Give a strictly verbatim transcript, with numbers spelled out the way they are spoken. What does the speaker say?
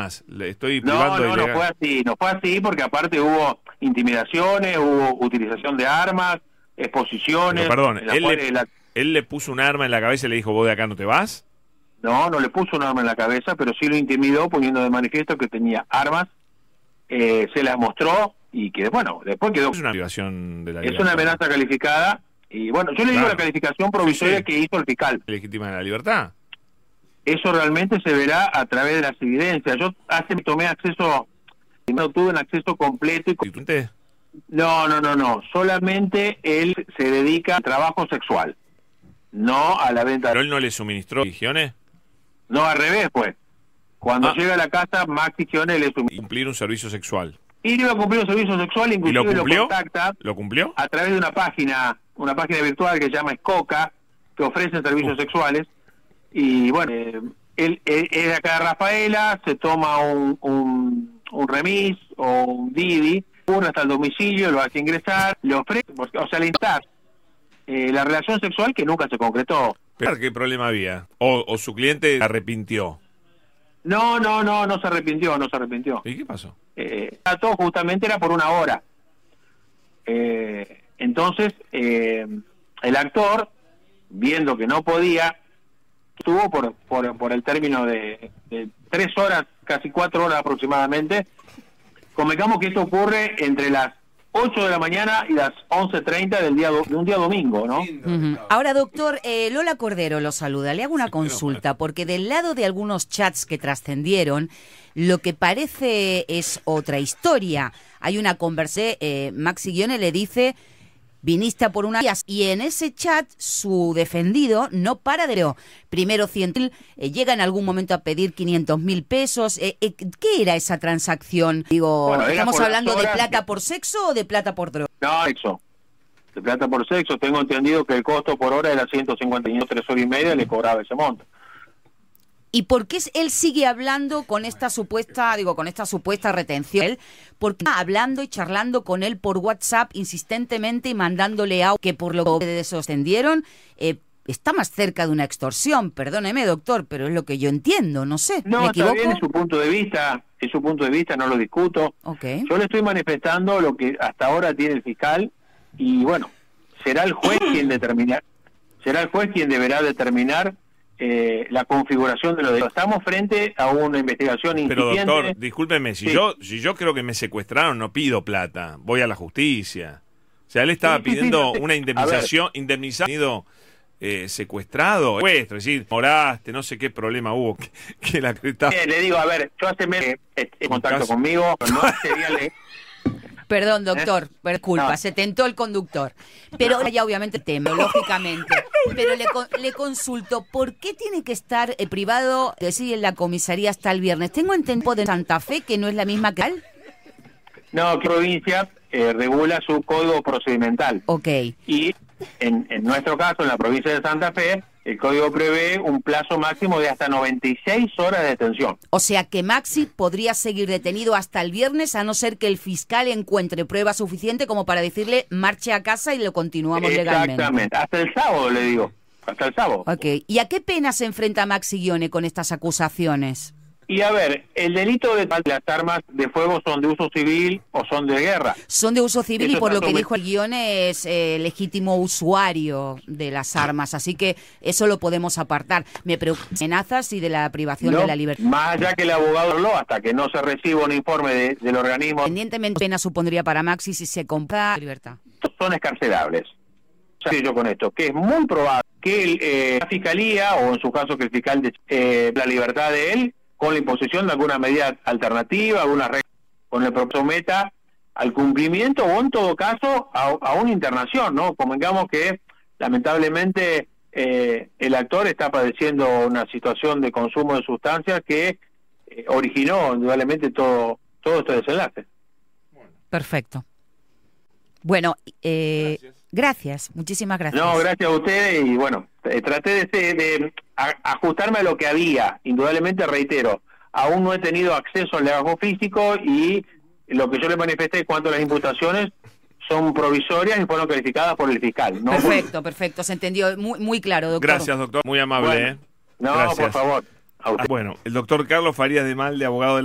Le estoy No, privando no, no ilegal. fue así, no fue así porque aparte hubo intimidaciones, hubo utilización de armas, exposiciones. Pero, perdón, en las él cuales le, la- él le puso un arma en la cabeza y le dijo, vos de acá no te vas. No, no le puso un arma en la cabeza, pero sí lo intimidó poniendo de manifiesto que tenía armas, eh, se las mostró y que, bueno, después quedó... Es una privación de la Es libertad. una amenaza calificada y, bueno, yo le digo Claro. la calificación provisoria Sí, sí. que hizo el fiscal. Legítima de la libertad. Eso realmente se verá a través de las evidencias. Yo hace tomé acceso, no tuve un acceso completo y... ¿Y tú te- No, no, no, no. Solamente él se dedica al trabajo sexual, no a la venta. ¿Pero él no le suministró religiones? No, al revés, pues. Cuando Ah. llega a la casa, Maxi Gione le sum- Y cumplir un servicio sexual. y iba a cumplir un servicio sexual, ¿Y inclusive lo lo, cumplió? contacta ¿Lo cumplió? a través de una página, una página virtual que se llama Escoca, que ofrece servicios Uh. sexuales. Y bueno, eh, él, él es de acá de Rafaela, se toma un, un, un remis o un Didi, ocurre hasta el domicilio, lo hace ingresar, le ofrece, o sea, le insta eh, la relación sexual que nunca se concretó. Pero, ¿qué problema había? O, o su cliente se arrepintió. No, no, no, no se arrepintió, no se arrepintió. ¿Y qué pasó? Eh, todo justamente era por una hora. Eh, entonces, eh, el actor, viendo que no podía, estuvo por, por, por el término de, de tres horas, casi cuatro horas aproximadamente. Convengamos que esto ocurre entre las ocho de la mañana y las once treinta del día do, de un día domingo, ¿no? Uh-huh. Ahora, doctor, eh, Lola Cordero lo saluda. Le hago una consulta, porque del lado de algunos chats que trascendieron, lo que parece es otra historia. Hay una conversación, eh, Maxi Gione le dice, viniste a por una... Y en ese chat, su defendido no para de... Primero cien mil, eh, llega en algún momento a pedir quinientos mil pesos. Eh, eh, ¿Qué era esa transacción? Digo, Bueno, era ¿estamos por hablando las de horas plata que- por sexo o de plata por droga? No, sexo. De plata por sexo. Tengo entendido que el costo por hora era ciento cincuenta y tres horas y media, le cobraba ese monto. ¿Y por qué él sigue hablando con esta supuesta, digo, con esta supuesta retención? Él, porque está hablando y charlando con él por WhatsApp insistentemente y mandándole audio que por lo que sostendieron, eh, está más cerca de una extorsión. Perdóneme, doctor, pero es lo que yo entiendo, no sé. No, ¿Me está equivoco? bien, es su punto de vista, es su punto de vista, no lo discuto. Okay. Yo le estoy manifestando lo que hasta ahora tiene el fiscal y bueno, será el juez quien determina, será el juez quien deberá determinar eh, la configuración de lo de... Estamos frente a una investigación Pero incipiente. doctor, discúlpeme, si Sí. yo si yo creo que me secuestraron, no pido plata, voy a la justicia. O sea, él estaba Sí, sí, sí, pidiendo no sé. una indemnización, indemnizado, eh, secuestrado, secuestro, es decir, moraste, no sé qué problema hubo, que, que la que estaba... Eh, le digo, a ver, yo hace meses eh, en contacto caso. conmigo, no sería le... Perdón, doctor, disculpa, No. se tentó el conductor. Pero ya obviamente temo, lógicamente. Pero le, con- le consulto, ¿por qué tiene que estar eh, privado, decir, en la comisaría hasta el viernes? Tengo entendido de Santa Fe, que no es la misma que él. No, que provincia eh, regula su código procedimental. Ok. Y en, en nuestro caso, en la provincia de Santa Fe, el código prevé un plazo máximo de hasta noventa y seis horas de detención. O sea que Maxi podría seguir detenido hasta el viernes, a no ser que el fiscal encuentre prueba suficiente como para decirle marche a casa y lo continuamos legalmente. Exactamente, hasta el sábado le digo, hasta el sábado. Ok. ¿Y a qué pena se enfrenta Maxi Gione con estas acusaciones? Y a ver, el delito de las armas de fuego son de uso civil o son de guerra. Son de uso civil Eso y por está lo que todo- dijo el guión es eh, legítimo usuario de las armas, así que eso lo podemos apartar. Me preocupa amenazas y de la privación No, de la libertad. más allá que el abogado habló, hasta que no se reciba un informe de- del organismo, Independientemente de pena supondría para Maxi si se compra libertad. son escarcelables. Ya sé yo con esto, que es muy probable que el, eh, la fiscalía, o en su caso que el fiscal de eh, la libertad de él, con la imposición de alguna medida alternativa, alguna regla, con el propio someta al cumplimiento o en todo caso a, a una internación, ¿no? Convengamos que lamentablemente eh, el actor está padeciendo una situación de consumo de sustancias que eh, originó indudablemente todo, todo este desenlace. Perfecto. Bueno, eh, gracias. gracias, muchísimas gracias. No, gracias a ustedes y bueno, eh, traté de, ser- de a- ajustarme a lo que había. Indudablemente, reitero, aún no he tenido acceso al legajo físico y lo que yo le manifesté en cuanto a las imputaciones son provisorias y fueron calificadas por el fiscal. ¿No? Perfecto, perfecto, se entendió muy, muy claro, doctor. Gracias, doctor, muy amable. Bueno, ¿eh? no, Gracias. por favor. A usted. Ah, bueno, el doctor Carlos Farías de Mal, de abogado de